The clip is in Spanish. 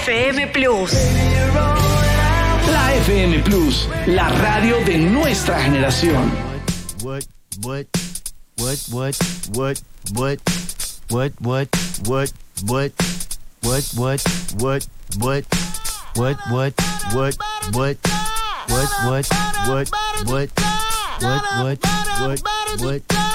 FM Plus. La FM Plus, la radio de nuestra generación. What?